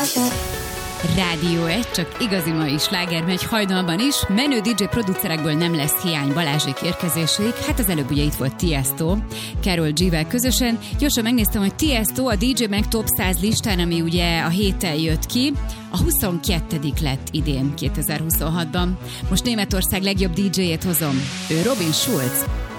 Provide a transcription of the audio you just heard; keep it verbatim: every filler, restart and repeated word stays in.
Rádió egy, csak igazi mai sláger megy hajnalban is. Menő dé dzsé producerekből nem lesz hiány Balázsék érkezéséig. Hát az előbb ugye itt volt Tiesto, Karol G-vel közösen. Gyorsan megnéztem, hogy Tiesto a dé dzsé Mag Top száz listán, ami ugye a héten jött ki, a huszonkettedik lett idén, kétezer-huszonhatban. Most Németország legjobb dé dzséjét hozom. Ő Robin Schulz.